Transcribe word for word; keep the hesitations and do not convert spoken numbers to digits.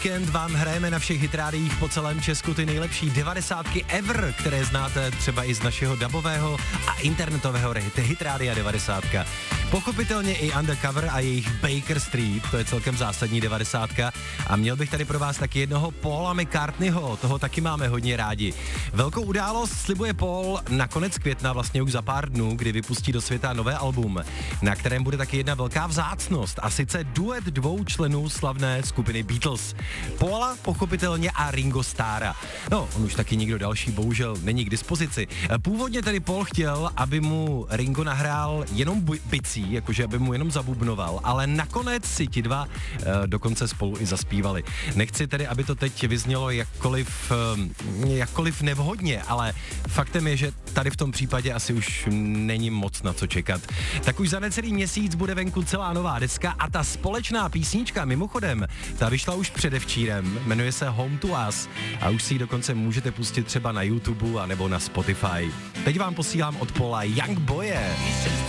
Víkend vám hrajeme na všech hitrádiích po celém Česku ty nejlepší devadesátky ever, které znáte třeba i z našeho dabového a internetového hitrádia devadesátka. Pochopitelně i Undercover a jejich Baker Street, to je celkem zásadní devadesátka. A měl bych tady pro vás taky jednoho Paula McCartneyho, toho taky máme hodně rádi. Velkou událost slibuje Paul na konec května, vlastně už za pár dnů, kdy vypustí do světa nové album, na kterém bude taky jedna velká vzácnost, a sice duet dvou členů slavné skupiny Beatles. Paula pochopitelně a Ringo Starra. No, on už taky nikdo další bohužel není k dispozici. Původně tedy Paul chtěl, aby mu Ringo nahrál jenom bicí, jakože aby mu jenom zabubnoval, ale nakonec si ti dva uh, dokonce spolu i zaspívali. Nechci tedy, aby to teď vyznělo jakkoliv, uh, jakkoliv nevhodně, ale faktem je, že tady v tom případě asi už není moc na co čekat. Tak už za necelý měsíc bude venku celá nová deska a ta společná písnička, mimochodem, ta vyšla už předevčírem, jmenuje se Home to Us a už si ji dokonce můžete pustit třeba na YouTube a nebo na Spotify. Teď vám posílám od Paula Young Boye.